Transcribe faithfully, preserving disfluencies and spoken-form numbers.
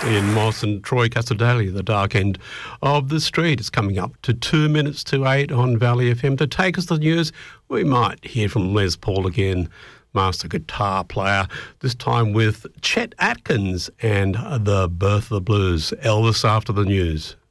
Ian Moss and Troy Cassar-Daley, The Dark End of the Street. It's coming up to two minutes to eight on Valley F M. To take us to the news, we might hear from Les Paul again, master guitar player, this time with Chet Atkins and The Birth of the Blues. Elvis after the news.